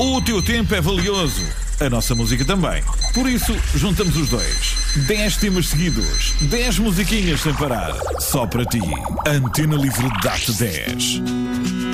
O teu tempo é valioso. A nossa música também. Por isso, juntamos os dois. 10 temas seguidos. 10 musiquinhas sem parar. Só para ti. Antena Livre dá-te 10.